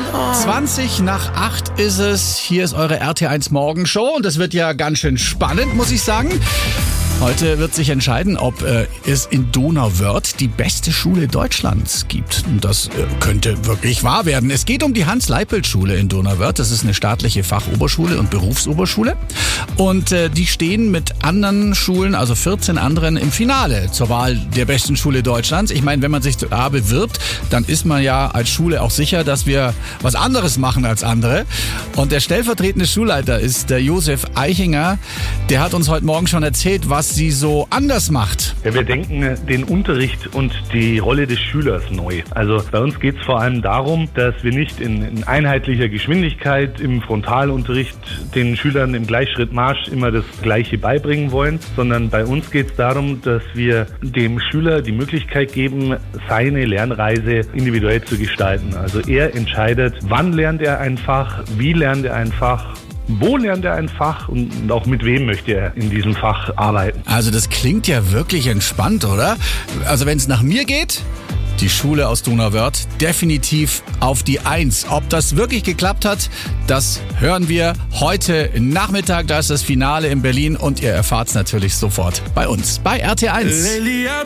20 nach 8 ist es. Hier ist eure RT1 Morgenshow und das wird ja ganz schön spannend, muss ich sagen. Heute wird sich entscheiden, ob es in Donauwörth die beste Schule Deutschlands gibt. Und das könnte wirklich wahr werden. Es geht um die Hans-Leipold-Schule in Donauwörth. Das ist eine staatliche Fachoberschule und Berufsoberschule. Und die stehen mit anderen Schulen, also 14 anderen, im Finale zur Wahl der besten Schule Deutschlands. Ich meine, wenn man sich da bewirbt, dann ist man ja als Schule auch sicher, dass wir was anderes machen als andere. Und der stellvertretende Schulleiter ist der Josef Eichinger. Der hat uns heute Morgen schon erzählt, was sie so anders macht. Ja, wir denken den Unterricht und die Rolle des Schülers neu. Also bei uns geht es vor allem darum, dass wir nicht in einheitlicher Geschwindigkeit im Frontalunterricht den Schülern im Gleichschrittmarsch immer das Gleiche beibringen wollen, sondern bei uns geht es darum, dass wir dem Schüler die Möglichkeit geben, seine Lernreise individuell zu gestalten. Also er entscheidet, wann lernt er ein Fach, wie lernt er ein Fach, wo lernt er ein Fach und auch mit wem möchte er in diesem Fach arbeiten. Also das klingt ja wirklich entspannt, oder? Also wenn es nach mir geht, die Schule aus Donauwörth definitiv auf die 1. Ob das wirklich geklappt hat, das hören wir heute Nachmittag. Da ist das Finale in Berlin und ihr erfahrt es natürlich sofort bei uns, bei RT1.